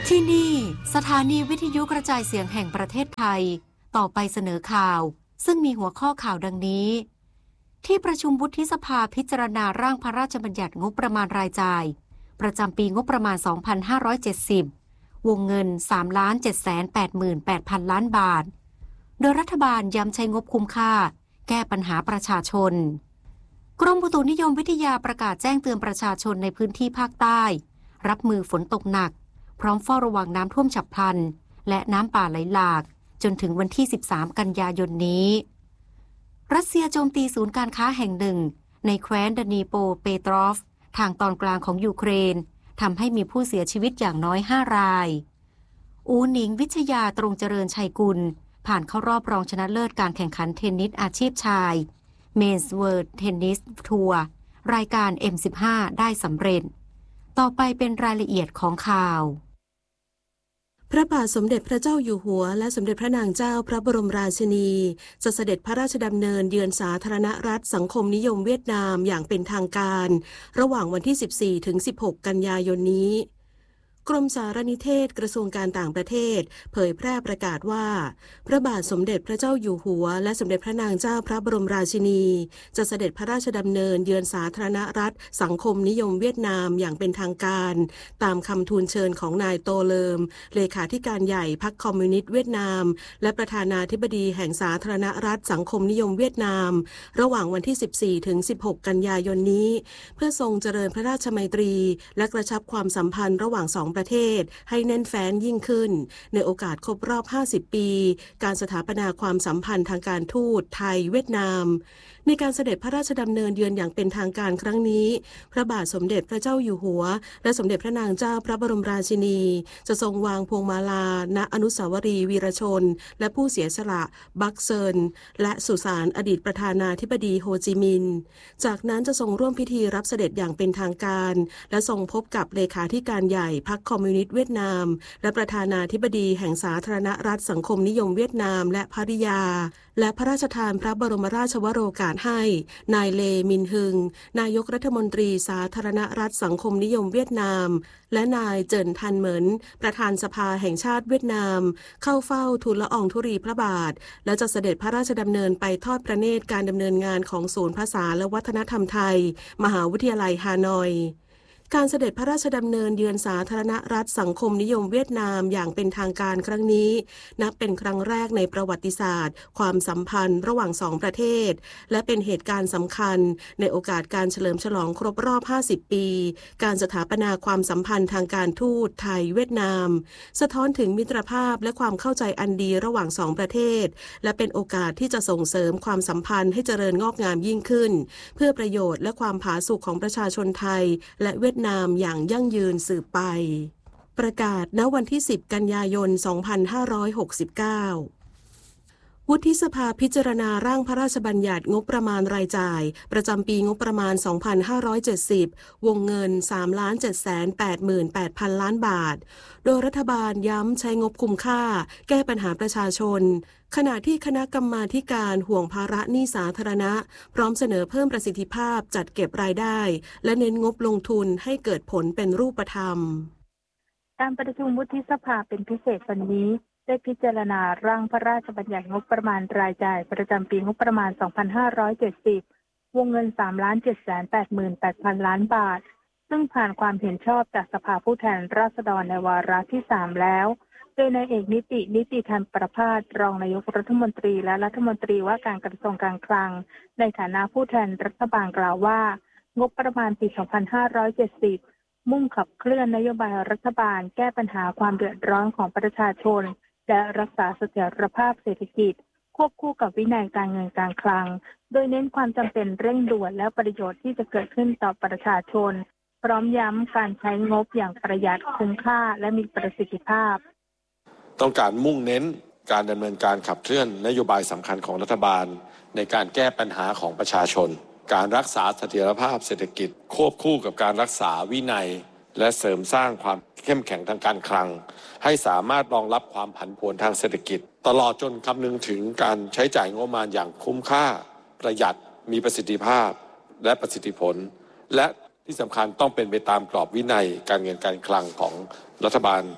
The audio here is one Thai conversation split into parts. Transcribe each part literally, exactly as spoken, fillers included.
ที่นี่สถานีวิทยุกระจายเสียงแห่งประเทศไทยต่อไปเสนอข่าวซึ่งมีหัวข้อข่าวดังนี้ที่ประชุมวุฒิสภาพิจารณาร่างพระราชบัญญัติงบประมาณรายจ่ายประจำปีงบประมาณ สองพันห้าร้อยเจ็ดสิบ วงเงิน สามล้านเจ็ดแสนแปดหมื่นแปดพัน ล้านบาทโดยรัฐบาลย้ำใช้งบคุ้มค่าแก้ปัญหาประชาชนกรมอุตุนิยมวิทยาประกาศแจ้งเตือนประชาชนในพื้นที่ภาคใต้รับมือฝนตกหนักพร้อมเฝ้าระวังน้ำท่วมฉับพลันและน้ำป่าไหลหลากจนถึงวันที่สิบสามกันยายนนี้รัสเซียโจมตีศูนย์การค้าแห่งหนึ่งในแคว้นดานีโปเปโตรฟทางตอนกลางของยูเครนทำให้มีผู้เสียชีวิตอย่างน้อยห้ารายอูหนิงวิชยาตรงเจริญชัยกุลผ่านเข้ารอบรองชนะเลิศการแข่งขันเทนนิสอาชีพชาย Men's World Tennis Tour รายการ เอ็ม สิบห้า ได้สำเร็จต่อไปเป็นรายละเอียดของข่าวพระบาทสมเด็จพระเจ้าอยู่หัวและสมเด็จพระนางเจ้าพระบรมราชินีจะเสด็จพระราชดำเนินเยือนสาธารณรัฐสังคมนิยมเวียดนามอย่างเป็นทางการระหว่างวันที่ สิบสี่ถึงสิบหก กันยายนนี้กรมสารนิเทศกระทรวงการต่างประเทศเผยแพร่ประกาศว่าพระบาทสมเด็จพระเจ้าอยู่หัวและสมเด็จพระนางเจ้าพระบรมราชินีจะเสด็จพระราชดำเนินเยือนสาธารณรัฐสังคมนิยมเวียดนามอย่างเป็นทางการตามคำทูลเชิญของนายโตเลิมเลขาธิการใหญ่พรรคคอมมิวนิสต์เวียดนามและประธานาธิบดีแห่งสาธารณรัฐสังคมนิยมเวียดนามระหว่างวันที่ สิบสี่ถึงสิบหก กันยายนนี้เพื่อทรงเจริญพระราชมัยตรีและกระชับความสัมพันธ์ระหว่างสองประเทศให้แน่นแฟ้นยิ่งขึ้นในโอกาสครบรอบห้าสิบปีการสถาปนาความสัมพันธ์ทางการทูตไทยเวียดนามในการเสด็จพระราชดำเนินเยือนอย่างเป็นทางการครั้งนี้พระบาทสมเด็จพระเจ้าอยู่หัวและสมเด็จพระนางเจ้าพระบรมราชินีจะทรงวางพวงมาลาณอนุสาวรีย์วีรชนและผู้เสียสละบักเซินและสุสานอดีตประธานาธิบดีโฮจิมินห์จากนั้นจะทรงร่วมพิธีรับเสด็จอย่างเป็นทางการและทรงพบกับเลขาธิการใหญ่พรรคคอมมิวนิสต์เวียดนามและประธานาธิบดีแห่งสาธารณรัฐสังคมนิยมเวียดนามและภริยาและพระราชทานพระบรมราชวโรกาสให้นายเลมินฮึงนายกรัฐมนตรีสาธารณรัฐสังคมนิยมเวียดนามและนายเจินทันเหมินประธานสภาแห่งชาติเวียดนามเข้าเฝ้าทูลละอองธุลีพระบาทและจะเสด็จพระราชดำเนินไปทอดพระเนตรการดำเนินงานของศูนย์ภาษาและวัฒนธรรมไทยมหาวิทยาลัยฮานอยการเสด็จพระราชดำเนินเยือนสาธารณรัฐสังคมนิยมเวียดนามอย่างเป็นทางการครั้งนี้นับเป็นครั้งแรกในประวัติศาสตร์ความสัมพันธ์ระหว่างสองประเทศและเป็นเหตุการณ์สำคัญในโอกาสการเฉลิมฉลองครบรอบห้าสิบปีการสถาปนาความสัมพันธ์ทางการทูตไทยเวียดนามสะท้อนถึงมิตรภาพและความเข้าใจอันดีระหว่างสองประเทศและเป็นโอกาสที่จะส่งเสริมความสัมพันธ์ให้เจริญงอกงามยิ่งขึ้นเพื่อประโยชน์และความผาสุกของประชาชนไทยและเวียดนามอย่างยั่งยืนสืบไปประกาศณวันที่สิบกันยายนสองพันห้าร้อยหกสิบเก้าวุฒิสภาพิจารณาร่างพระราชบัญญัติงบประมาณรายจ่ายประจำปีงบประมาณ สองพันห้าร้อยเจ็ดสิบ วงเงิน สามล้านเจ็ดแสนแปดหมื่นแปดพัน ล้านบาทโดยรัฐบาลย้ำใช้งบคุ้มค่าแก้ปัญหาประชาชนขณะที่คณะกรรมาธิการห่วงภาระหนี้สาธารณะพร้อมเสนอเพิ่มประสิทธิภาพจัดเก็บรายได้และเน้นงบลงทุนให้เกิดผลเป็นรูปธรรมการประชุมวุฒิสภาเป็นพิเศษวันนี้ได้พิจารณาร่างพระราชบัญญัติงบประมาณรายจ่ายประจำปีงบประมาณ สองพันห้าร้อยเจ็ดสิบ วงเงิน สามล้านเจ็ดแสนแปดหมื่นแปดพัน ล้านบาทซึ่งผ่านความเห็นชอบจากสภาผู้แทนราษฎรในวาระที่สามแล้วโดยนายเอกนิตินิติธรรมประภาสรองนายกรัฐมนตรีและรัฐมนตรีว่าการกระทรวงการคลังในฐานะผู้แทนรัฐบาลกล่าวว่างบประมาณปี สองพันห้าร้อยเจ็ดสิบ มุ่งขับเคลื่อนนโยบายรัฐบาลแก้ปัญหาความเดือดร้อนของประชาชนและรักษาเสถียรภาพเศรษฐกิจควบคู่กับวินัยการเงินการคลังโดยเน้นความจำเป็นเร่งด่วนและประโยชน์ที่จะเกิดขึ้นต่อประชาชนพร้อมย้ำการใช้งบอย่างประหยัดคุ้มค่าและมีประสิทธิภาพต้องการมุ่งเน้นการดำเนินการขับเคลื่อนนโยบายสำคัญของรัฐบาลในการแก้ปัญหาของประชาชนการรักษาเสถียรภาพเศรษฐกิจควบคู่กับการรักษาวินัยและเสริมสร้างความเข้มแข็งทางการคลังให้สามารถรองรับความผันผวนทางเศรษฐกิจตลอดจนคำนึงถึงการใช้จ่ายงบประมาณอย่างคุ้มค่าประหยัดมีประสิทธิภาพและประสิทธิผลและที่สำคัญต้องเป็นไปตามกรอบวินัยการเงินการคลังของรัฐบาล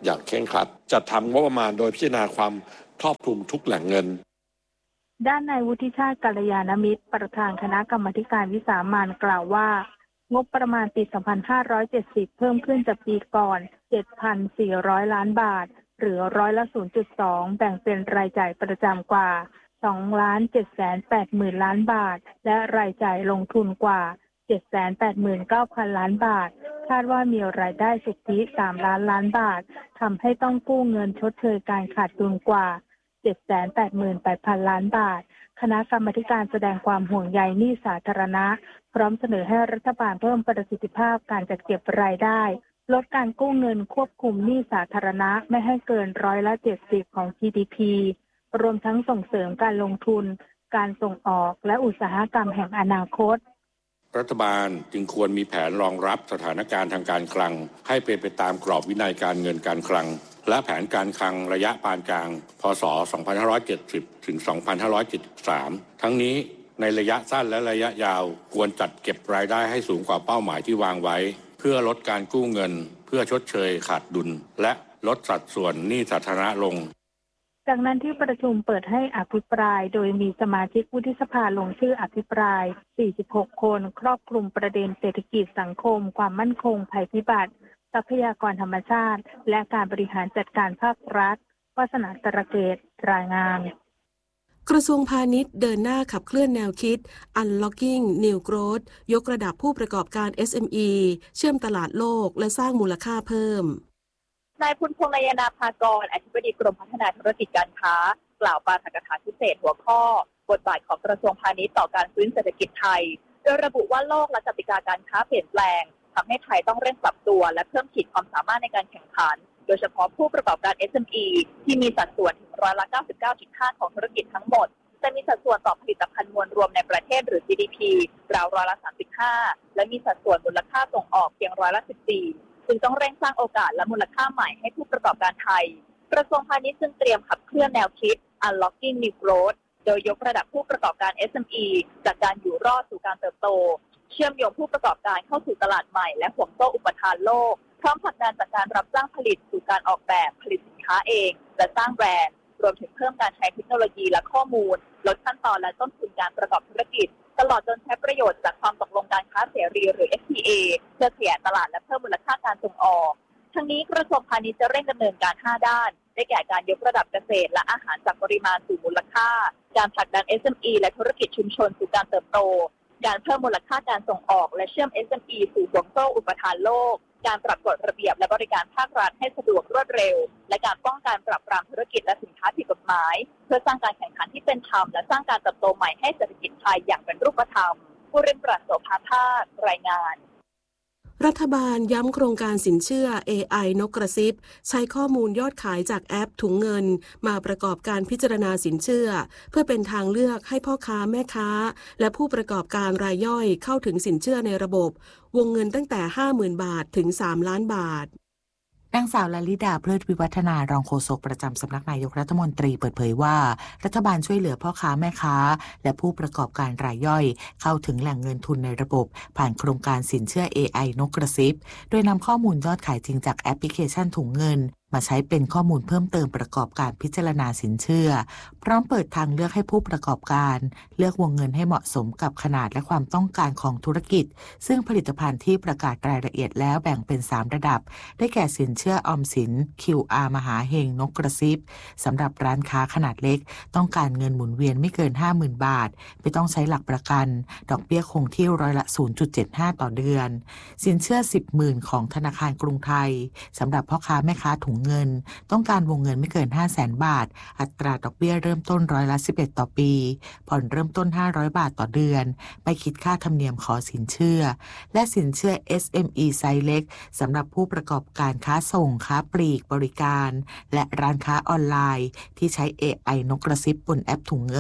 อย่างเคร่งครัดจัดทำงบประมาณโดยพิจารณาความครอบคลุมทุกแหล่งเงินด้านนายวุฒิชาติกัลยาณมิตรประธานคณะกรรมาการวิสามัญกล่าวว่างบประมาณปี สองพันห้าร้อยเจ็ดสิบ เพิ่มขึ้นจากปีก่อน เจ็ดพันสี่ร้อย ล้านบาทหรือร้อยละ ศูนย์จุดสอง แบ่งเป็นรายจ่ายประจำกว่า สองล้านเจ็ดแสนแปดหมื่น ล้านบาทและรายจ่ายลงทุนกว่า เจ็ดแสนแปดหมื่นเก้าพัน ล้านบาทคาดว่ามีรายได้สุทธิ สามล้านล้านบาททำให้ต้องกู้เงินชดเชยการขาดดุลกว่า เจ็ดแสนแปดหมื่นแปดพัน ล้านบาทคณะกรรมาการแสดงความห่วงใยหนี้สาธารณะพร้อมเสนอให้รัฐบาลเพิ่มประสิทธิภาพการจัดเก็บรายได้ลดการกู้เงินควบคุมหนี้สาธารณะไม่ให้เกินร้อยละเจ็ดสิบของ จี ดี พี รวมทั้งส่งเสริมการลงทุนการส่งออกและอุตสาหกรรมแห่งอนาคตรัฐบาลจึงควรมีแผนรองรับสถานการณ์ทางการคลังให้เป็นไปตามกรอบวินัยการเงินการคลังและแผนการคลังระยะปานกลางพ.ศ. สองพันห้าร้อยเจ็ดสิบ ถึง สองพันห้าร้อยเจ็ดสิบสาม ทั้งนี้ในระยะสั้นและระยะยาวควรจัดเก็บรายได้ให้สูงกว่าเป้าหมายที่วางไว้เพื่อลดการกู้เงินเพื่อชดเชยขาดดุลและลดสัดส่วนหนี้สาธารณะลงจากนั้นที่ประชุมเปิดให้อภิปรายโดยมีสมาชิกวุฒิสภาลงชื่ออภิปรายสี่สิบหกคนครอบคลุมประเด็นเศรษฐกิจสังคมความมั่นคงภัยพิบัติทรัพยากรธรรมชาติและการบริหารจัดการภาครัฐวาสนาตระเกตรายงานกระทรวงพาณิชย์เดินหน้าขับเคลื่อนแนวคิด Unlocking New Growth ยกระดับผู้ประกอบการ เอส เอ็ม อี เชื่อมตลาดโลกและสร้างมูลค่าเพิ่มนายพุนพงษ์นายนาภากรอธิบดีกรมพัฒนาธุรกิจการค้ากล่าวปาฐกถาพิเศษหัวข้อบทบาทของกระทรวงพาณิชย์ต่อการฟื้นเศรษฐกิจไทยโดยระบุว่าโลกและกติกาการค้าเปลี่ยนแปลงทำให้ไทยต้องเร่งปรับตัวและเพิ่มขีดความสามารถในการแข่งขันโดยเฉพาะผู้ประกอบการ เอส เอ็ม อี ที่มีสัดส่วนถึงร้อยละ เก้าสิบเก้าจุดห้า ของธุรกิจทั้งหมดจะมีสัดส่วนต่อผลิตภัณฑ์มวลรวมในประเทศหรือ จี ดี พี ราวร้อยละ สามสิบห้า และมีสัดส่วนมูลค่าส่งออกเพียงร้อยละ สิบสี่ จึงต้องเร่งสร้างโอกาสและมูลค่าใหม่ให้ผู้ประกอบการไทยกระทรวงพาณิชย์จึงเตรียมขับเคลื่อนแนวคิด Unlocking New Growth โดยยกระดับผู้ประกอบการ เอส เอ็ม อี จากการอยู่รอดสู่การเติบโตเชื่อมโยงผู้ประกอบการเข้าสู่ตลาดใหม่และห่วงโซ่อุปทานโลกพร้อมผลักดันจากการรับจ้างผลิตสู่การออกแบบผลิตสินค้าเองและสร้างแบรนด์รวมถึงเพิ่มการใช้เทคโนโลยีและข้อมูลลดขั้นตอนและต้นทุนการประกอบธุรกิจตลอดจนใช้ประโยชน์จากความตกลงการค้าเสรีหรือ เอฟ ที เอ เพื่อขยายตลาดและเพิ่มมูลค่าการส่งออกทั้งนี้กระทรวงพาณิชย์จะเร่งดำเนินการห้าด้านได้แก่การยกระดับเกษตรและอาหารจากปริมาณสู่มูลค่าการผลักดัน เอส เอ็ม อี และธุรกิจชุมชนสู่การเติบโตการเพิ่มมูลค่าการส่งออกและเชื่อม เอส เอ็ม อี สู่ห่วงโซ่อุปทานโลกการปรับกฎระเบียบและบริการภาครัฐให้สะดวกรวดเร็วและการป้องกันปราบปรามธุรกิจและสินค้าผิดกฎหมายเพื่อสร้างการแข่งขันที่เป็นธรรมและสร้างการเติบโตใหม่ให้เศรษฐกิจไทยอย่างเป็นรูปธรรมผู้ริมปราศโสภาภาครายงานรัฐบาลย้ำโครงการสินเชื่อ เอ ไอ นกกระซิบใช้ข้อมูลยอดขายจากแอปถุงเงินมาประกอบการพิจารณาสินเชื่อเพื่อเป็นทางเลือกให้พ่อค้าแม่ค้าและผู้ประกอบการรายย่อยเข้าถึงสินเชื่อในระบบวงเงินตั้งแต่ ห้าหมื่น บาทถึง สาม ล้านบาทนางสาวลลิดาเพลิดวิวัฒนารองโฆษกประจำสำนักนายกรัฐมนตรีเปิดเผยว่ารัฐบาลช่วยเหลือพ่อค้าแม่ค้าและผู้ประกอบการรายย่อยเข้าถึงแหล่งเงินทุนในระบบผ่านโครงการสินเชื่อ เอ ไอ นกกระซิบโดยนำข้อมูลยอดขายจริงจากแอปพลิเคชันถุงเงินมาใช้เป็นข้อมูลเพิ่มเติมประกอบการพิจารณาสินเชื่อพร้อมเปิดทางเลือกให้ผู้ประกอบการเลือกวงเงินให้เหมาะสมกับขนาดและความต้องการของธุรกิจซึ่งผลิตภัณฑ์ที่ประกาศรายละเอียดแล้วแบ่งเป็นสามระดับได้แก่สินเชื่อออมสิน คิว อาร์ มหาเฮงนกกระซิบสำหรับร้านค้าขนาดเล็กต้องการเงินหมุนเวียนไม่เกิน ห้าหมื่น บาทไม่ต้องใช้หลักประกันดอกเบี้ยคงที่ร้อยละ ศูนย์จุดเจ็ดห้า ต่อเดือนสินเชื่อ สิบหมื่น ของธนาคารกรุงไทยสำหรับพ่อค้าแม่ค้าถุงเงินต้องการวงเงินไม่เกิน ห้าแสน บาทอัตราดอกเบี้ยเริ่มต้นร้อยละสิบเอ็ดต่อปีผ่อนเริ่มต้นห้าร้อยบาทต่อเดือนไม่คิดค่าธรรมเนียมขอสินเชื่อและสินเชื่อ เอส เอ็ม อี ไซส์เล็กสำหรับผู้ประกอบการค้าส่งค้าปลีกบริการและร้านค้าออนไลน์ที่ใช้ เอ ไอ นกกระซิบบนแอปถุงเงิน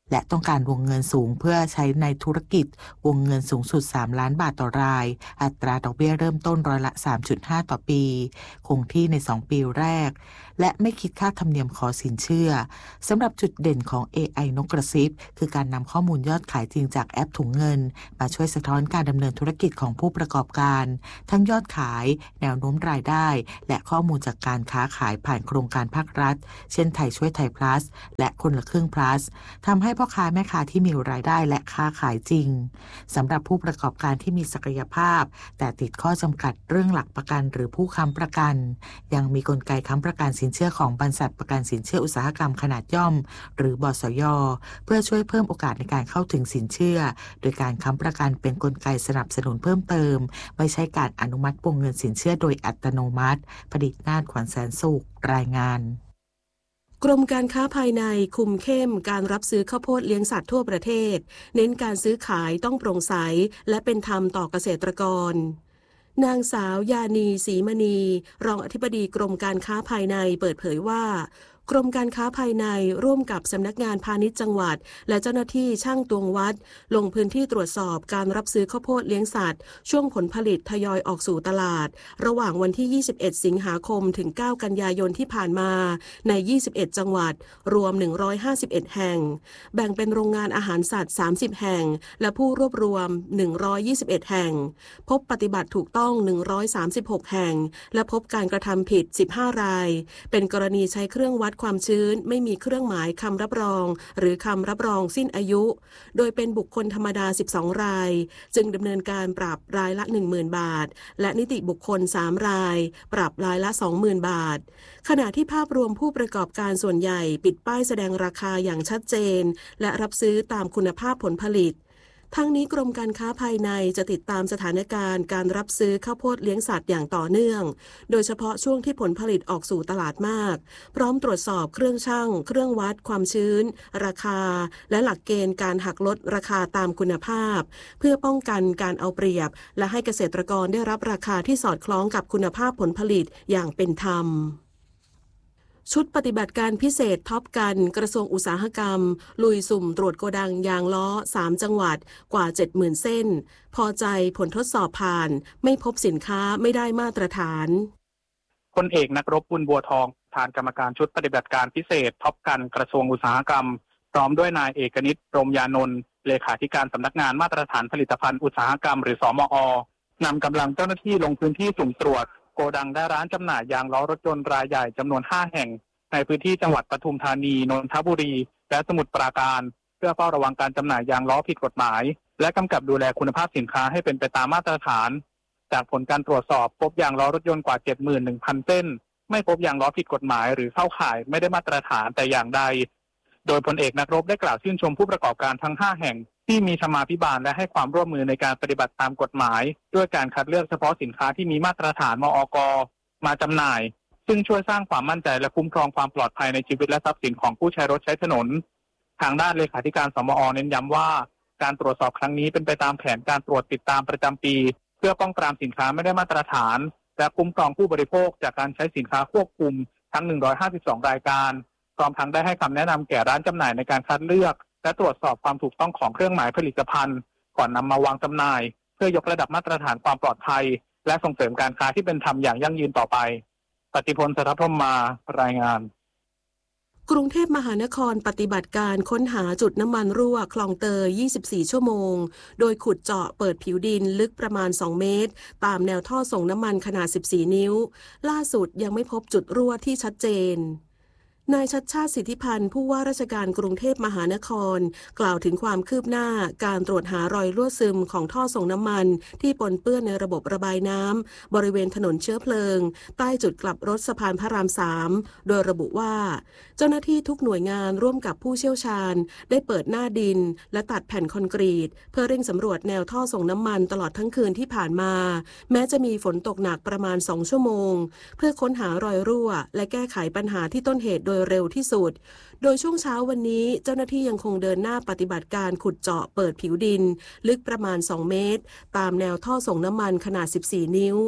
และต้องการวงเงินสูงเพื่อใช้ในธุรกิจวงเงินสูงสุดสามล้านบาทต่อรายอัตราดอกเบี้ยเริ่มต้นร้อยละ สามจุดห้า ต่อปีคงที่ในสองปีแรกและไม่คิดค่าธรรมเนียมขอสินเชื่อสำหรับจุดเด่นของ เอ ไอ นกกระซิบคือการนำข้อมูลยอดขายจริงจากแอปถุงเงินมาช่วยสะท้อนการดำเนินธุรกิจของผู้ประกอบการทั้งยอดขายแนวโน้มรายได้และข้อมูลจากการค้าขายผ่านโครงการภาครัฐเช่นไทยช่วยไทย plus และคนละครึ่ง plus ทำให้พ่อค้าแม่ค้าที่มีรายได้และค้าขายจริงสำหรับผู้ประกอบการที่มีศักยภาพแต่ติดข้อจำกัดเรื่องหลักประกันหรือผู้ค้ำประกันยังมีกลไกค้ำประกันสินเชื่อของบริษัทประกันสินเชื่ออุตสาหกรรมขนาดย่อมหรือบสย.เพื่อช่วยเพิ่มโอกาสในการเข้าถึงสินเชื่อโดยการค้ำประกันเป็นกลไกสนับสนุนเพิ่มเติมไม่ใช่การอนุมัติวงเงินสินเชื่อโดยอัตโนมัติผดิตนาถขวัญแสนสุขรายงานกรมการค้าภายในคุมเข้มการรับซื้อข้าวโพดเลี้ยงสัตว์ทั่วประเทศเน้นการซื้อขายต้องโปร่งใสและเป็นธรรมต่อเกษตรกรนางสาวยานีศรีมณีรองอธิบดีกรมการค้าภายในเปิดเผยว่ากรมการค้าภายในร่วมกับสำนักงานพาณิชย์จังหวัดและเจ้าหน้าที่ช่างตวงวัดลงพื้นที่ตรวจสอบการรับซื้อข้าวโพดเลี้ยงสัตว์ช่วงผลผลิตทยอยออกสู่ตลาดระหว่างวันที่ยี่สิบเอ็ดสิงหาคมถึงเก้ากันยายนที่ผ่านมาในยี่สิบเอ็ดจังหวัดรวมหนึ่งร้อยห้าสิบเอ็ดแห่งแบ่งเป็นโรงงานอาหารสัตว์สามสิบแห่งและผู้รวบรวมหนึ่งร้อยยี่สิบเอ็ดแห่งพบปฏิบัติถูกต้องหนึ่งร้อยสามสิบหกแห่งและพบการกระทำผิดสิบห้ารายเป็นกรณีใช้เครื่องวัดความชื้นไม่มีเครื่องหมายคำรับรองหรือคำรับรองสิ้นอายุโดยเป็นบุคคลธรรมดาสิบสองรายจึงดำเนินการปรับรายละ หนึ่งหมื่น บาทและนิติบุคคลสามรายปรับรายละ สองหมื่น บาทขณะที่ภาพรวมผู้ประกอบการส่วนใหญ่ปิดป้ายแสดงราคาอย่างชัดเจนและรับซื้อตามคุณภาพผลผลิตทั้งนี้กรมการค้าภายในจะติดตามสถานการณ์การรับซื้อข้าวโพดเลี้ยงสัตว์อย่างต่อเนื่องโดยเฉพาะช่วงที่ผลผลิตออกสู่ตลาดมากพร้อมตรวจสอบเครื่องชั่งเครื่องวัดความชื้นราคาและหลักเกณฑ์การหักลดราคาตามคุณภาพเพื่อป้องกันการเอาเปรียบและให้เกษตรกรได้รับราคาที่สอดคล้องกับคุณภาพผลผลิตอย่างเป็นธรรมชุดปฏิบัติการพิเศษท็อปกันกระทรวงอุตสาหกรรมลุยสุ่มตรวจโกดังยางล้อสามจังหวัดกว่า เจ็ดหมื่น เส้นพอใจผลทดสอบผ่านไม่พบสินค้าไม่ได้มาตรฐานพลเอกนักรบบุญบัวทองประธานกรรมการชุดปฏิบัติการพิเศษท็อปกันกระทรวงอุตสาหกรรมพร้อมด้วยนายเอกนิตรมยานนท์เลขาธิการสำนักงานมาตรฐานผลิตภัณฑ์อุตสาหกรรมหรือสมอ.นำกำลังเจ้าหน้าที่ลงพื้นที่สุ่มตรวจโกดังและร้านจำหน่ายยางล้อรถยนต์รายใหญ่จำนวนห้าแห่งในพื้นที่จังหวัดปทุมธานีนนทบุรีและสมุทรปราการเพื่อเฝ้าระวังการจำหน่ายยางล้อผิดกฎหมายและกำกับดูแลคุณภาพสินค้าให้เป็นไปตามมาตรฐานจากผลการตรวจสอบพบยางล้อรถยนต์กว่า เจ็ดหมื่นหนึ่งพัน เส้นไม่พบยางล้อผิดกฎหมายหรือเข้าข่ายไม่ได้มาตรฐานแต่อย่างใดโดยพลเอกนักรบได้กล่าวชื่นชมผู้ประกอบการทั้งห้าแห่งที่มีธรรมาภิบาลและให้ความร่วมมือในการปฏิบัติตามกฎหมายด้วยการคัดเลือกเฉพาะสินค้าที่มีมาตรฐานมอก.มาจำหน่ายซึ่งช่วยสร้างความมั่นใจและคุ้มครองความปลอดภัยในชีวิตและทรัพย์สินของผู้ใช้รถใช้ถนนทางด้านเลขาธิการสมอ.เน้นย้ำว่าการตรวจสอบครั้งนี้เป็นไปตามแผนการตรวจติดตามประจำปีเพื่อป้องปรามสินค้าไม่ได้มาตรฐานและคุ้มครองผู้บริโภคจากการใช้สินค้าควบคุมทั้งหนึ่งร้อยห้าสิบสองรายการพร้อมทั้งได้ให้คำแนะนำแก่ร้านจำหน่ายในการคัดเลือกและตรวจสอบความถูกต้องของเครื่องหมายผลิตภัณฑ์ก่อนนำมาวางจำหน่ายเพื่อยกระดับมาตรฐานความปลอดภัยและส่งเสริมการค้าที่เป็นธรรมอย่างยั่งยืนต่อไปปฏิพล สัทธพรหมมารายงานกรุงเทพมหานครปฏิบัติการค้นหาจุดน้ำมันรั่วคลองเตยยี่สิบสี่ชั่วโมงโดยขุดเจาะเปิดผิวดินลึกประมาณสองเมตรตามแนวท่อส่งน้ำมันขนาดสิบสี่นิ้วล่าสุดยังไม่พบจุดรั่วที่ชัดเจนนายชัชชาติสิทธิพันธ์ผู้ว่าราชการกรุงเทพมหานครกล่าวถึงความคืบหน้าการตรวจหารอยรั่วซึมของท่อส่งน้ำมันที่ปนเปื้อนในระบบระบายน้ำบริเวณถนนเชื้อเพลิงใต้จุดกลับรถสะพานพระรามสามโดยระบุว่าเจ้าหน้าที่ทุกหน่วยงานร่วมกับผู้เชี่ยวชาญได้เปิดหน้าดินและตัดแผ่นคอนกรีตเพื่อเร่งสำรวจแนวท่อส่งน้ำมันตลอดทั้งคืนที่ผ่านมาแม้จะมีฝนตกหนักประมาณสองชั่วโมงเพื่อค้นหารอยรั่วและแก้ไขปัญหาที่ต้นเหตุโดยเร็วที่สุดโดยช่วงเช้าวันนี้เจ้าหน้าที่ยังคงเดินหน้าปฏิบัติการขุดเจาะเปิดผิวดินลึกประมาณสองเมตรตามแนวท่อส่งน้ำมันขนาดสิบสี่นิ้ว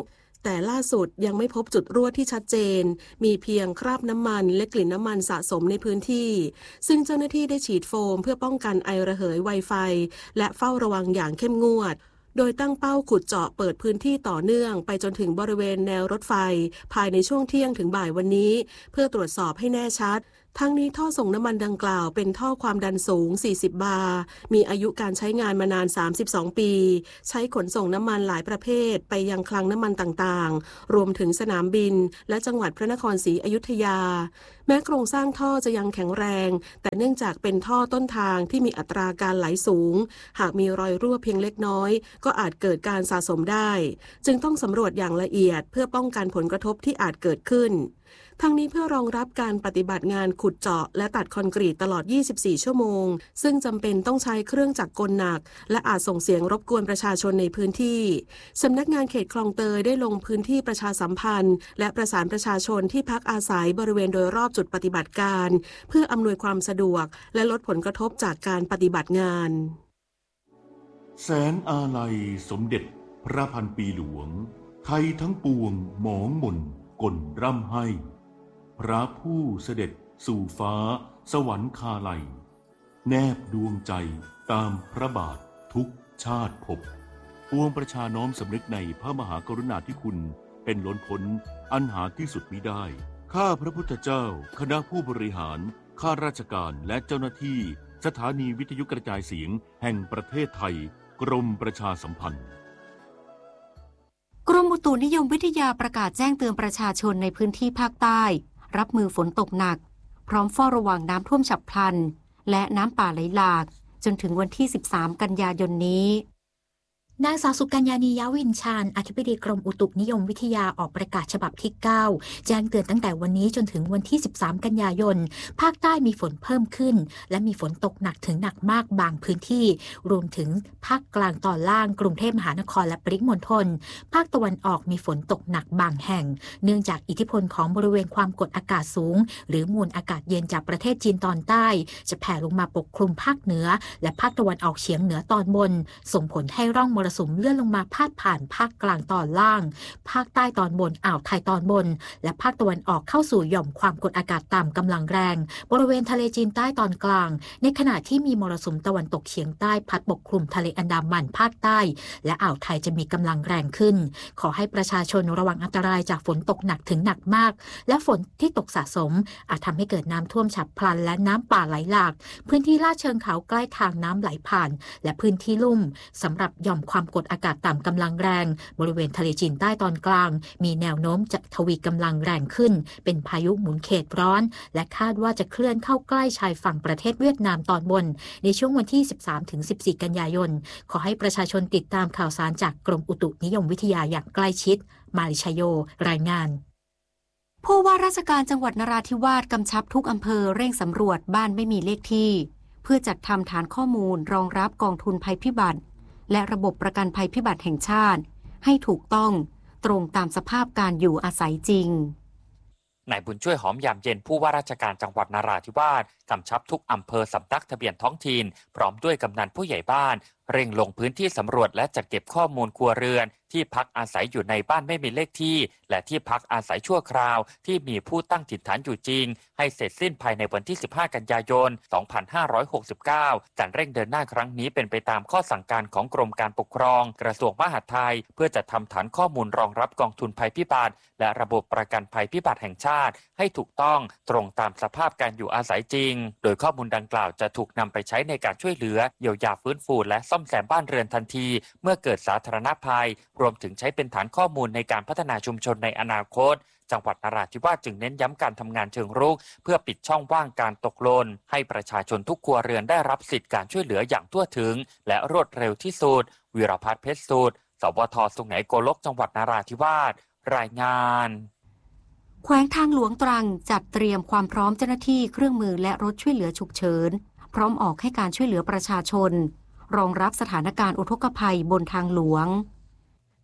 แต่ล่าสุดยังไม่พบจุดรั่วที่ชัดเจนมีเพียงคราบน้ำมันและกลิ่นน้ำมันสะสมในพื้นที่ซึ่งเจ้าหน้าที่ได้ฉีดโฟมเพื่อป้องกันไอระเหยไวไฟและเฝ้าระวังอย่างเข้มงวดโดยตั้งเป้าขุดเจาะเปิดพื้นที่ต่อเนื่องไปจนถึงบริเวณแนวรถไฟภายในช่วงเที่ยงถึงบ่ายวันนี้เพื่อตรวจสอบให้แน่ชัดทั้งนี้ท่อส่งน้ำมันดังกล่าวเป็นท่อความดันสูงสี่สิบบาร์มีอายุการใช้งานมานานสามสิบสองปีใช้ขนส่งน้ำมันหลายประเภทไปยังคลังน้ำมันต่างๆรวมถึงสนามบินและจังหวัดพระนครศรีอยุธยาแม้โครงสร้างท่อจะยังแข็งแรงแต่เนื่องจากเป็นท่อต้นทางที่มีอัตราการไหลสูงหากมีรอยรั่วเพียงเล็กน้อยก็อาจเกิดการสะสมได้จึงต้องสำรวจอย่างละเอียดเพื่อป้องกันผลกระทบที่อาจเกิดขึ้นทั้งนี้เพื่อรองรับการปฏิบัติงานขุดเจาะและตัดคอนกรีตตลอดยี่สิบสี่ชั่วโมงซึ่งจำเป็นต้องใช้เครื่องจักรกลหนักและอาจส่งเสียงรบกวนประชาชนในพื้นที่สำนักงานเขตคลองเตยได้ลงพื้นที่ประชาสัมพันธ์และประสานประชาชนที่พักอาศัยบริเวณโดยรอบจุดปฏิบัติการเพื่ออำนวยความสะดวกและลดผลกระทบจากการปฏิบัติงานแสนอาลัยสมเด็จพระพันปีหลวงไทยทั้งปวงหมองหม่นก่นร่ำให้พระผู้เสด็จสู่ฟ้าสวรรคาลัยแนบดวงใจตามพระบาททุกชาติภพปวงประชาน้อมสำนึกในพระมหากรุณาธิคุณเป็นล้นพ้นอันหาที่สุดมิได้ข้าพระพุทธเจ้าคณะผู้บริหารข้าราชการและเจ้าหน้าที่สถานีวิทยุกระจายเสียงแห่งประเทศไทยกรมประชาสัมพันธ์กรมอุตุนิยมวิทยาประกาศแจ้งเตือนประชาชนในพื้นที่ภาคใต้รับมือฝนตกหนักพร้อมเฝ้าระวังน้ำท่วมฉับพลันและน้ำป่าไหลหลากจนถึงวันที่สิบสามกันยายนนี้นางสาวสุกัญญานียวินชาญอธิบดีกรมอุตุนิยมวิทยาออกประกาศฉบับที่เก้าแจ้งเตือนตั้งแต่วันนี้จนถึงวันที่สิบสามกันยายนภาคใต้มีฝนเพิ่มขึ้นและมีฝนตกหนักถึงหนักมากบางพื้นที่รวมถึงภาคกลางตอนล่างกรุงเทพมหานครและปริมณฑลภาคตะวันออกมีฝนตกหนักบางแห่งเนื่องจากอิทธิพลของบริเวณความกดอากาศสูงหรือมวลอากาศเย็นจากประเทศจีนตอนใต้จะแผ่ลงมาปกคลุมภาคเหนือและภาคตะวันออกเฉียงเหนือตอนบนส่งผลให้ร่องมรสุมเลื่อนลงมาพาดผ่านภาคกลางตอนล่างภาคใต้ตอนบนอ่าวไทยตอนบนและภาคตะวันออกเข้าสู่หย่อมความกดอากาศต่ำกำลังแรงบริเวณทะเลจีนใต้ตอนกลางในขณะที่มีมรสุมตะวันตกเฉียงใต้พัดปกคลุมทะเลอันดามันภาคใต้และอ่าวไทยจะมีกำลังแรงขึ้นขอให้ประชาชนระวังอันตรายจากฝนตกหนักถึงหนักมากและฝนที่ตกสะสมอาจทำให้เกิดน้ำท่วมฉับพลันและน้ำป่าไหลหลากพื้นที่ลาดเชิงเขาใกล้ทางน้ำไหลผ่านและพื้นที่ลุ่มสำหรับหย่อมความกดอากาศต่ำกำลังแรงบริเวณทะเลจีนใต้ตอนกลางมีแนวโน้มจะทวีกำลังแรงขึ้นเป็นพายุหมุนเขตร้อนและคาดว่าจะเคลื่อนเข้าใกล้ชายฝั่งประเทศเวียดนามตอนบนในช่วงวันที่ สิบสามถึงสิบสี่ กันยายนขอให้ประชาชนติดตามข่าวสารจากกรมอุตุนิยมวิทยาอย่างใกล้ชิดมาริชโยรายงานผู้ว่าราชการจังหวัดนราธิวาสกำชับทุกอำเภอเร่งสำรวจบ้านไม่มีเลขที่เพื่อจัดทำฐานข้อมูลรองรับกองทุนภัยพิบัติและระบบประกันภัยพิบัติแห่งชาติให้ถูกต้องตรงตามสภาพการอยู่อาศัยจริงนายบุญช่วยหอมยามเย็นผู้ว่าราชการจังหวัดนราธิวาสกำชับทุกอำเภอสำนักทะเบียนท้องถิ่นพร้อมด้วยกำนันผู้ใหญ่บ้านเร่งลงพื้นที่สำรวจและจัดเก็บข้อมูลครัวเรือนที่พักอาศัยอยู่ในบ้านไม่มีเลขที่และที่พักอาศัยชั่วคราวที่มีผู้ตั้งถิ่นฐานอยู่จริงให้เสร็จสิ้นภายในวันที่สิบห้ากันยายนสองพันห้าร้อยหกสิบเก้าการเร่งเดินหน้าครั้งนี้เป็นไปตามข้อสั่งการของกรมการปกครองกระทรวงมหาดไทยเพื่อจัดทำฐานข้อมูลรองรับกองทุนภัยพิบัติและระบบประกันภัยพิบัติแห่งชาติให้ถูกต้องตรงตามสภาพการอยู่อาศัยจริงโดยข้อมูลดังกล่าวจะถูกนำไปใช้ในการช่วยเหลือเยียวยาฟื้นฟูและซ่อมแซมบ้านเรือนทันทีเมื่อเกิดสาธารณภัยรวมถึงใช้เป็นฐานข้อมูลในการพัฒนาชุมชนในอนาคตจังหวัดนราธิวาสจึงเน้นย้ำการทำงานเชิงรุกเพื่อปิดช่องว่างการตกหล่นให้ประชาชนทุกครัวเรือนได้รับสิทธิการช่วยเหลืออย่างทั่วถึงและรวดเร็วที่สุดวีรพัฒน์เพชรสูตรสวทสุไหงโกลกจังหวัดนราธิวาสรายงานแขวงทางหลวงตรังจัดเตรียมความพร้อมเจ้าหน้าที่เครื่องมือและรถช่วยเหลือฉุกเฉินพร้อมออกให้การช่วยเหลือประชาชนรองรับสถานการณ์อุทกภัยบนทางหลวง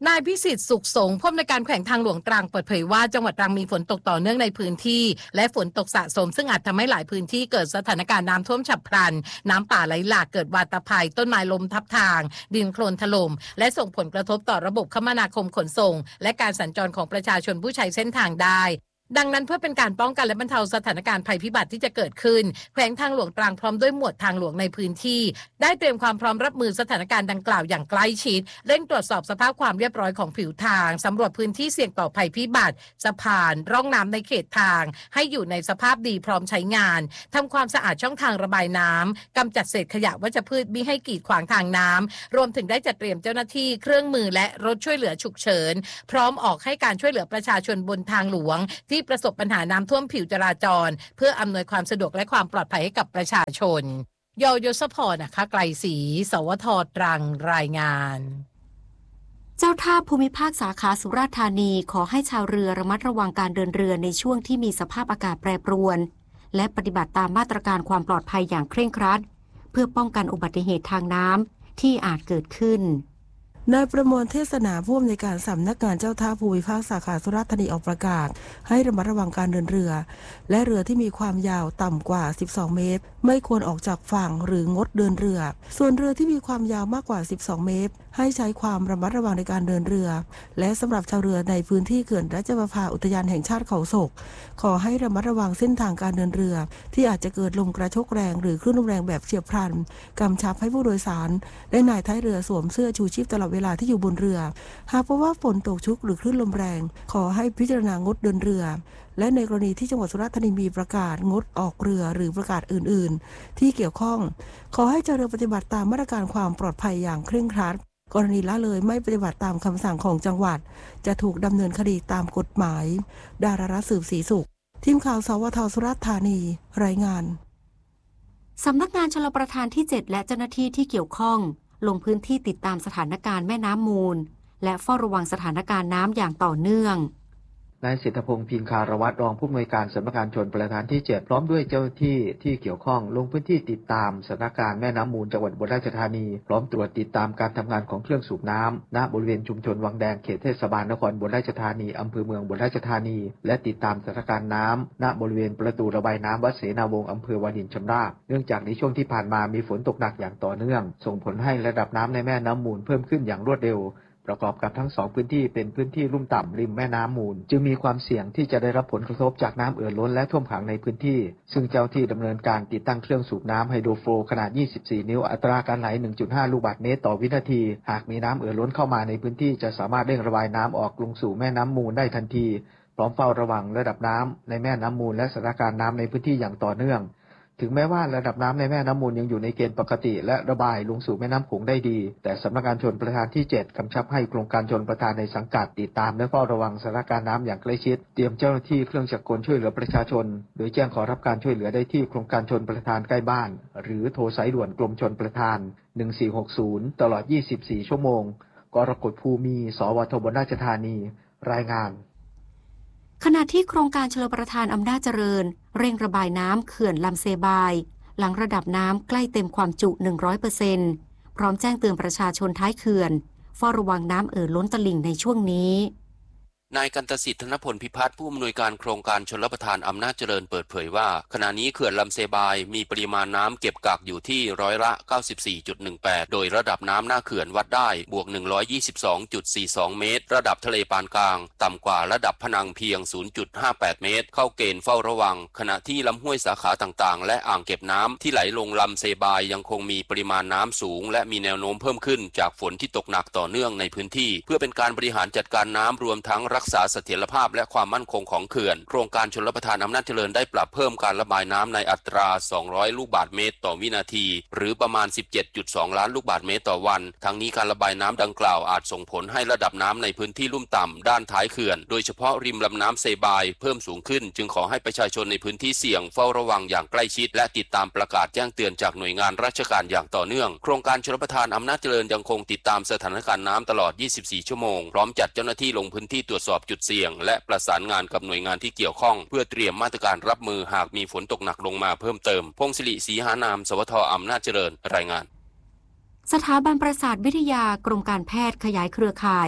นายพิสิทธิ์สุขสงฆ์ผู้อำนวยการแขวงทางหลวงตรังเปิดเผยว่าจังหวัดตรังมีฝนตกต่อเนื่องในพื้นที่และฝนตกสะสมซึ่งอาจทำให้หลายพื้นที่เกิดสถานการณ์น้ำท่วมฉับพลันน้ำป่าไหลหลากเกิดวาตภัยต้นไม้ล้มทับทางดินโคลนถล่มและส่งผลกระทบต่อระบบคมนาคมขนส่งและการสัญจรของประชาชนผู้ใช้เส้นทางได้ดังนั้นเพื่อเป็นการป้องกันและบรรเทาสถานการณ์ภัยพิบัติที่จะเกิดขึ้นแขวงทางหลวงตรังพร้อมด้วยหมวดทางหลวงในพื้นที่ได้เตรียมความพร้อมรับมือสถานการณ์ดังกล่าวอย่างใกล้ชิดเร่งตรวจสอบสภาพความเรียบร้อยของผิวทางสำรวจพื้นที่เสี่ยงต่อภัยพิบัติสะพานร่องน้ำในเขตทางให้อยู่ในสภาพดีพร้อมใช้งานทำความสะอาดช่องทางระบายน้ำกำจัดเศษขยะวัชพืชมิให้กีดขวางทางน้ำรวมถึงได้จัดเตรียมเจ้าหน้าที่เครื่องมือและรถช่วยเหลือฉุกเฉินพร้อมออกให้การช่วยเหลือประชาชนบนทางหลวงที่ประสบปัญหาน้ำท่วมผิวจราจรเพื่ออำนวยความสะดวกและความปลอดภัยให้กับประชาชนโยโยสพรนะคะไกลศรีสวทตรังรายงานเจ้าท่าภูมิภาคสาขาสุราษฎร์ธานีขอให้ชาวเรือระมัดระวังการเดินเรือในช่วงที่มีสภาพอากาศแปรปรวนและปฏิบัติตามมาตรการความปลอดภัยอย่างเคร่งครัดเพื่อป้องกันอุบัติเหตุทางน้ำที่อาจเกิดขึ้นนายประมวลเทศนาผู้อำนวยการสำนักงานเจ้าท่าภูมิภาคสาขาสุราษฎร์ธานีออกประกาศให้ระมัดระวังการเดินเรือและเรือที่มีความยาวต่ำกว่าสิบสองเมตรไม่ควรออกจากฝั่งหรืองดเดินเรือส่วนเรือที่มีความยาวมากกว่าสิบสองเมตรให้ใช้ความระมัดระวังในการเดินเรือและสำหรับชาวเรือในพื้นที่เขื่อนราชประภาอุทยานแห่งชาติเขาศกขอให้ระมัดระวังเส้นทางการเดินเรือที่อาจจะเกิดลมกระโชกแรงหรือคลื่นลมแรงแบบเฉียบพลันกำชับให้ผู้โดยสารและนายท้ายเรือสวมเสื้อชูชีพตลอดเวลาที่อยู่บนเรือหากพบว่าฝนตกชุกหรือคลื่นลมแรงขอให้พิจารณางดเดินเรือและในกรณีที่จังหวัดสุราษฎร์ธานีมีประกาศงดออกเรือหรือประกาศอื่นๆที่เกี่ยวข้องขอให้เจ้าเรือปฏิบัติตามมาตรการความปลอดภัยอย่างเคร่งครัดกรณีละเลยไม่ปฏิบัติตามคำสั่งของจังหวัดจะถูกดำเนินคดีตามกฎหมายดารารัตน์สืบศรีสุขทีมข่าวสวทสุราษฎร์ธานีรายงานสำนักงานชลประทานที่เจ็ดและเจ้าหน้าที่ที่เกี่ยวข้องลงพื้นที่ติดตามสถานการณ์แม่น้ำมูลและเฝ้าระวังสถานการณ์น้ำอย่างต่อเนื่องนายเศรษฐพงษ์พิงคารวัตรรองผู้อำนวยการสำนักงานชลประทานที่เจ็ดพร้อมด้วยเจ้าหน้าที่ที่เกี่ยวข้องลงพื้นที่ติดตามสถานการณ์แม่น้ำมูลจังหวัดอุบลราชธานีพร้อมตรวจติดตามการทำงานของเครื่องสูบน้ำณบริเวณชุมชนวังแดงเขตเทศบาลนครอุบลราชธานีอำเภอเมืองอุบลราชธานีและติดตามสถานการณ์น้ำณบริเวณประตูระบายน้ำวัดเสนาวงศ์อำเภอวารินชำราบเนื่องจากในช่วงที่ผ่านมามีฝนตกหนักอย่างต่อเนื่องส่งผลให้ระดับน้ำในแม่น้ำมูลเพิ่มขึ้นอย่างรวดเร็วประกอบกับทั้งสองพื้นที่เป็นพื้นที่ลุ่มต่ำริมแม่น้ำมูลจึงมีความเสี่ยงที่จะได้รับผลกระทบจากน้ำเอ่อล้นและท่วมขังในพื้นที่ซึ่งเจ้าที่ดำเนินการติดตั้งเครื่องสูบน้ำไฮโดรโฟลขนาดยี่สิบสี่นิ้วอัตราการไหล หนึ่งจุดห้า ลูกบาศก์เมตรต่อวินาทีหากมีน้ำเอ่อล้นเข้ามาในพื้นที่จะสามารถเร่งระบายน้ำออกลงสู่แม่น้ำมูลได้ทันทีพร้อมเฝ้าระวังระดับน้ำในแม่น้ำมูลและสถานการณ์น้ำในพื้นที่อย่างต่อเนื่องถึงแม้ว่าระดับน้ำในแม่น้ำมูลยังอยู่ในเกณฑ์ปกติและระบายลงสู่แม่น้ำโขงได้ดีแต่สำนักงานชลประทานที่เจ็ดกำชับให้โครงการชลประทานในสังกัดติดตามและเฝ้าระวังสถานการณ์น้ำอย่างใกล้ชิดเตรียมเจ้าหน้าที่เครื่องจักรกลช่วยเหลือประชาชนโดยแจ้งขอรับการช่วยเหลือได้ที่โครงการชลประทานใกล้บ้านหรือโทรสายด่วนกรมชลประทานหนึ่งสี่หกศูนย์ตลอดยี่สิบสี่ชั่วโมงกรกฎภูมิสวทอุบลราชธานีรายงานขณะที่โครงการชลประทานอำนาจเจริญเร่งระบายน้ำเขื่อนลำเซบายหลังระดับน้ำใกล้เต็มความจุ หนึ่งร้อยเปอร์เซ็นต์ พร้อมแจ้งเตือนประชาชนท้ายเขื่อนเฝ้าระวังน้ำเอ่อล้นตลิ่งในช่วงนี้นายกันตสิทธิ์ธนพลพิพัฒน์ผู้อำนวยการโครงการชลประทานอำนาจเจริญเปิดเผยว่าขณะนี้เขื่อนลำเซบายมีปริมาณน้ำเก็บกักอยู่ที่ร้อยละ เก้าสิบสี่จุดหนึ่งแปด โดยระดับน้ำหน้าเขื่อนวัดได้บวก หนึ่งร้อยยี่สิบสองจุดสี่สอง เมตรระดับทะเลปานกลางต่ำกว่าระดับผนังเพียง ศูนย์จุดห้าแปด เมตรเข้าเกณฑ์เฝ้าระวังขณะที่ลำห้วยสาขาต่างๆและอ่างเก็บน้ำที่ไหลลงลำเซบายยังคงมีปริมาณน้ำสูงและมีแนวโน้มเพิ่มขึ้นจากฝนที่ตกหนักต่อเนื่องในพื้นที่เพื่อเป็นการบริหารจัดการน้ำรวมทั้งรักษาเสถียรภาพและความมั่นคงของเขื่อนโครงการชลประทานอำนาจเจริญได้ปรับเพิ่มการระบายน้ำในอัตราสองร้อยลูกบาศก์เมตรต่อวินาทีหรือประมาณ สิบเจ็ดจุดสอง ล้านลูกบาศก์เมตรต่อวันทั้งนี้การระบายน้ำดังกล่าวอาจส่งผลให้ระดับน้ำในพื้นที่ลุ่มต่ำด้านท้ายเขื่อนโดยเฉพาะริมลำน้ำเซบายเพิ่มสูงขึ้นจึงขอให้ประชาชนในพื้นที่เสี่ยงเฝ้าระวังอย่างใกล้ชิดและติดตามประกาศแจ้งเตือนจากหน่วยงานราชการอย่างต่อเนื่องโครงการชลประทานอำนาจเจริญยังคงติดตามสถานการณ์น้ำตลอดยี่สิบสี่ชั่วโมงพร้อมจัดเจ้าหน้าที่ลงพื้นที่ตรวจสอบจุดเสี่ยงและประสานงานกับหน่วยงานที่เกี่ยวข้องเพื่อเตรียมมาตรการรับมือหากมีฝนตกหนักลงมาเพิ่มเติมพงศิริศรีหานามสวทอำนาจเจริญรายงานสถาบันประสาทวิทยากรมการแพทย์ขยายเครือข่าย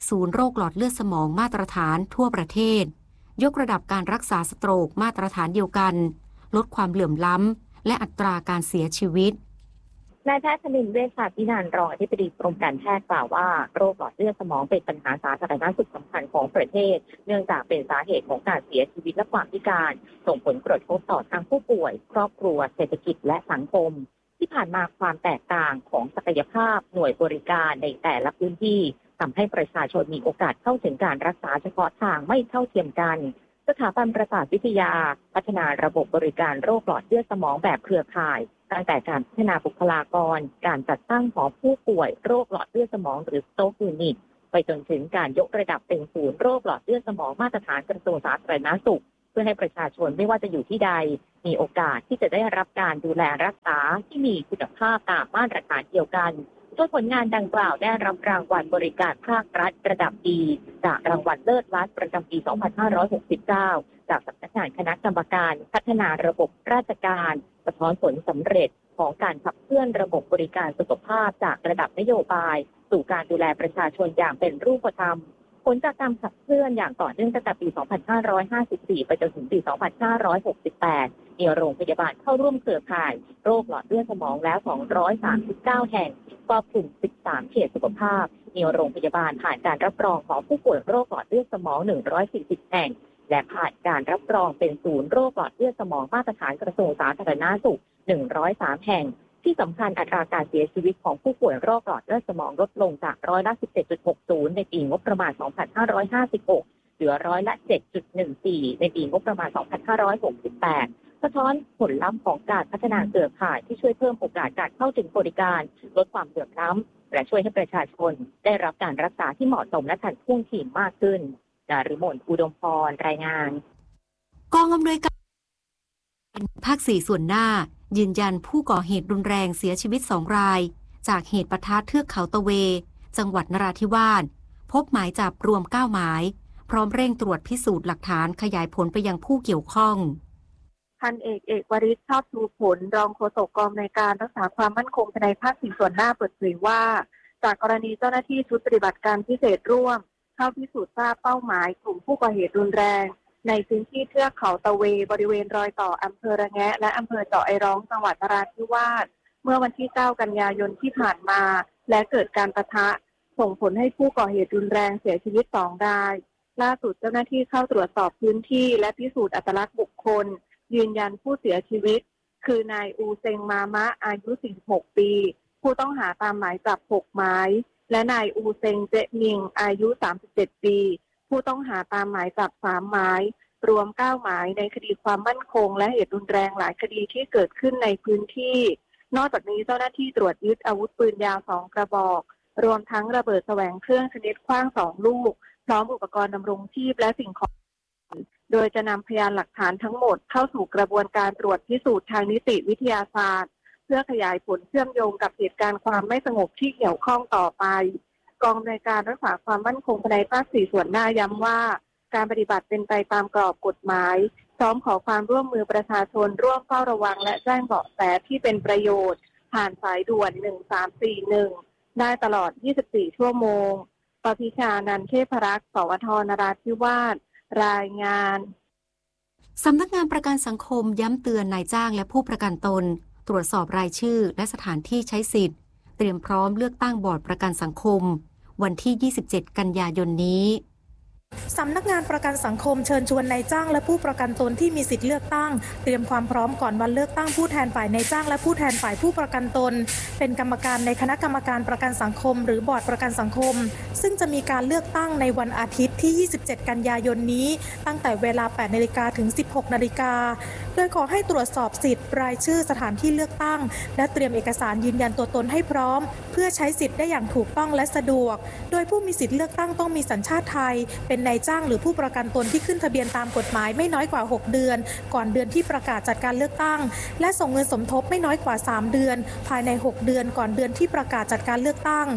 ศูนย์โรคหลอดเลือดสมองมาตรฐานทั่วประเทศยกระดับการรักษาสโตรกมาตรฐานเดียวกันลดความเหลื่อมล้ำและอัตราการเสียชีวิตนายแพทย์ธนินทร์เวชชาภินันท์รองอธิบดีกรมการแพทย์กล่าวว่าโรคหลอดเลือดสมองเป็นปัญหาสาธารณสุขสำคัญของประเทศเนื่องจากเป็นสาเหตุของการเสียชีวิตและความพิการส่งผลกระทบต่อทั้งผู้ป่วยครอบครัวเศรษฐกิจและสังคมที่ผ่านมาความแตกต่างของศักยภาพหน่วยบริการในแต่ละพื้นที่ทำให้ประชาชนมีโอกาสเข้าถึงการรักษาเฉพาะทางไม่เท่าเทียมกันสถาบันประสาทวิทยาพัฒนาระบบบริการโรคหลอดเลือดสมองแบบเครือข่ายตั้งแต่การพัฒนาบุคลากรการจัดตั้งหอผู้ป่วยโรคหลอดเลือดสมองหรือ Stroke Unit ไปจนถึงการยกระดับเป็นศูนย์โรคหลอดเลือดสมองมาตรฐานกระทรวงสาธารณสุขเพื่อให้ประชาชนไม่ว่าจะอยู่ที่ใดมีโอกาสที่จะได้รับการดูแลรักษาที่มีคุณภาพตามมาตรฐานเดียวกันโดยผลงานดังกล่าวได้รับรางวัลบริการภาครัฐระดับดีจากรางวัลเลิศรัฐประจำปี สองพันห้าร้อยหกสิบเก้า จากสำนักงานคณะกรรมการพัฒนาระบบราชการสะท้อนผลสำเร็จของการขับเคลื่อนระบบบริการสุขภาพจากระดับนโยบายสู่การดูแลประชาชนอย่างเป็นรูปธรรมผลจากการขับเคลื่อนอย่างต่อเนื่องตั้งแต่ปี สองพันห้าร้อยห้าสิบสี่ ไปจนถึงปี สองพันห้าร้อยหกสิบแปด มีโรงพยาบาลเข้าร่วมเครือข่ายโรคหลอดเลือดสมองแล้ว สองร้อยสามสิบเก้า แห่งครอบคลุม สิบสาม เขตสุขภาพมีโรงพยาบาลผ่านการรับรองของผู้ป่วยโรคหลอดเลือดสมอง หนึ่งร้อยสี่สิบ แห่งและผ่านการรับรองเป็นศูนย์โรคหลอดเลือดสมองมาตรฐานกระทรวงสาธารณสุข หนึ่งร้อยสาม แห่งที่สำคัญอัตราการเสียชีวิตของผู้ป่วยโรคหลอดเลือดสมองลดลงจากร้อยละ สิบเจ็ดจุดหกศูนย์ ในปีงบประมาณ สองพันห้าร้อยห้าสิบหก เหลือร้อยละ เจ็ดจุดหนึ่งสี่ ในปีงบประมาณ สองพันห้าร้อยหกสิบแปด สะท้อนผลลัพธ์ของการพัฒนาเครือข่ายที่ช่วยเพิ่มโอกาสการเข้าถึงบริการลดความเหลื่อมล้ำและช่วยให้ประชาชนได้รับการรักษาที่เหมาะสมและทันท่วงทีมากขึ้นดารุมน อุดมพรรายงานกองอำนวยการภาคสี่ส่วนหน้ายืนยันผู้ก่อเหตุรุนแรงเสียชีวิตสองรายจากเหตุปะทะเทือกเขาตะเวจังหวัดนราธิวาสพบหมายจับรวมเก้าหมายพร้อมเร่งตรวจพิสูจน์หลักฐานขยายผลไปยังผู้เกี่ยวข้องพันเอกเอกวริศชอบชูผลรองโฆษกกองในการรักษาความมั่นคงภายในภาคสี่ส่วนหน้าเปิดเผยว่าจากกรณีเจ้าหน้าที่ชุดปฏิบัติการพิเศษร่วมเข้าพิสูจน์ทราบเป้าหมายกลุ่มผู้ก่อเหตุรุนแรงในพื้นที่เทือกเขาตะเวบริเวณรอยต่ออำเภอระแงะและอำเภอเจาะไอร้องจังหวัดนราธิวาสเมื่อวันที่เก้ากันยายนที่ผ่านมาและเกิดการปะทะส่งผลให้ผู้ก่อเหตุรุนแรงเสียชีวิตสองรายล่าสุดเจ้าหน้าที่เข้าตรวจสอบพื้นที่และพิสูจน์อัตลักษณ์บุคคลยืนยันผู้เสียชีวิตคือนายอูเซงมามะอายุสี่สิบหกปีผู้ต้องหาตามหมายจับหกหมายและนายอูเซงเจมิงอายุสามสิบเจ็ดปีผู้ต้องหาตามหมายจับสามหมายรวมเก้าหมายในคดีความมั่นคงและเหตุรุนแรงหลายคดีที่เกิดขึ้นในพื้นที่นอกจากนี้เจ้าหน้าที่ตรวจยึดอาวุธปืนยาวสองกระบอกรวมทั้งระเบิดแสวงเครื่องชนิดขว้างสองลูกพร้อมอุปกรณ์ดำรงชีพและสิ่งของโดยจะนำพยานหลักฐานทั้งหมดเข้าสู่กระบวนการตรวจพิสูจน์ทางนิติวิทยาศาสตร์เพื่อขยายผลเชื่อมโยงกับเหตุการณ์ความไม่สงบที่เกี่ยวข้องต่อไปกองในการรักษาความมั่นคงภายในภาคสี่ส่วนหน้าย้ำว่าการปฏิบัติเป็นไปตามกรอบกฎหมายพร้อมขอความร่วมมือประชาชนร่วมเฝ้าระวังและแจ้งเบาะแสที่เป็นประโยชน์ผ่านสายด่วนหนึ่งสามสี่หนึ่งได้ตลอดยี่สิบสี่ชั่วโมงปพิชานันท์เทพรักษ์สวทนราธิวาสรายงานสำนักงานประกันสังคมย้ำเตือนนายจ้างและผู้ประกันตนตรวจสอบรายชื่อและสถานที่ใช้สิทธิ์เตรียมพร้อมเลือกตั้งบอร์ดประกันสังคมวันที่ยี่สิบเจ็ดกันยายนนี้สำนักงานประกันสังคมเชิญชวนนายจ้างและผู้ประกันตนที่มีสิทธิเลือกตั้งเตรียมความพร้อมก่อนวันเลือกตั้งผู้แทนฝ่ายนายจ้างและผู้แทนฝ่ายผู้ประกันตนเป็นกรรมการในคณะกรรมการประกันสังคมหรือบอร์ดประกันสังคมซึ่งจะมีการเลือกตั้งในวันอาทิตย์ที่ยี่สิบเจ็ดกันยายนนี้ตั้งแต่เวลา แปดนาฬิกา ถึง สิบหกนาฬิกาโดยขอให้ตรวจสอบสิทธิ์รายชื่อสถานที่เลือกตั้งและเตรียมเอกสารยืนยันตัวตนให้พร้อมเพื่อใช้สิทธิ์ได้อย่างถูกต้องและสะดวกโดยผู้มีสิทธิเลือกตั้งต้องมีสัญชาติไทยเป็นนายจ้างหรือผู้ประกันตนที่ขึ้นทะเบียนตามกฎหมายไม่น้อยกว่าหกเดือนก่อนเดือนที่ประกาศจัดการเลือกตั้งและส่งเงินสมทบไม่น้อยกว่าสามเดือนภายในหกเดือนก่อนเดือนที่ประกาศจัดการเลือกตั้ง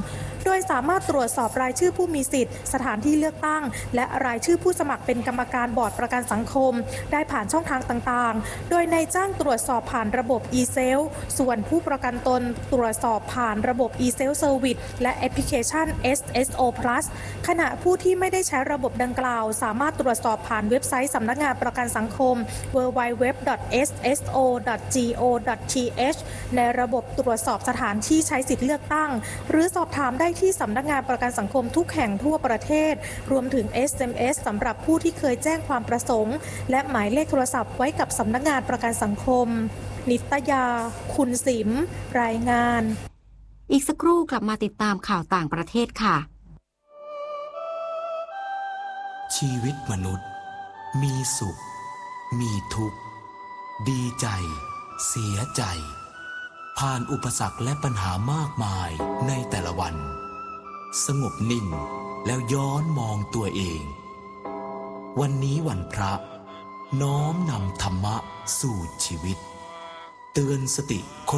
โดยสามารถตรวจสอบรายชื่อผู้มีสิทธิ์สถานที่เลือกตั้งและรายชื่อผู้สมัครเป็นกรรมการบอร์ดประกันสังคมได้ผ่านช่องทางต่างๆโดยนายจ้างตรวจสอบผ่านระบบ e-self ส่วนผู้ประกันตนตรวจสอบผ่านระบบ e-self service และแอปพลิเคชัน เอส เอส โอ plus ขณะผู้ที่ไม่ได้ใช้ระบบดังกล่าวสามารถตรวจสอบผ่านเว็บไซต์สำนักงานประกันสังคม ดับเบิลยู ดับเบิลยู ดับเบิลยู ดอท เอส เอส โอ ดอท จี โอ ดอท ที เอช ในระบบตรวจสอบสถานที่ใช้สิทธิเลือกตั้งหรือสอบถามได้ที่สำนักงานประกันสังคมทุกแห่งทั่วประเทศรวมถึง เอส เอ็ม เอส สำหรับผู้ที่เคยแจ้งความประสงค์และหมายเลขโทรศัพท์ไว้กับสำนักงานประกันสังคมนิตยาคุณสิมรายงานอีกสักครู่กลับมาติดตามข่าวต่างประเทศค่ะชีวิตมนุษย์มีสุขมีทุกข์ดีใจเสียใจผ่านอุปสรรคและปัญหามากมายในแต่ละวันสงบนิ่งแล้วย้อนมองตัวเองวันนี้วันพระน้อมนำธรรมะสู่ชีวิตเตือนสติคน